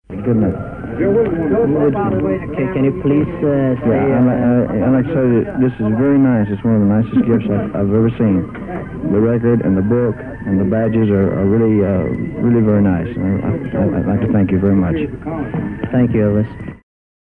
Good night. Can you please say... I'd like to say that this is very nice. It's one of the nicest gifts I've ever seen. The record and the book and the badges are really very nice. And I'd like to thank you very much. Thank you, Elvis.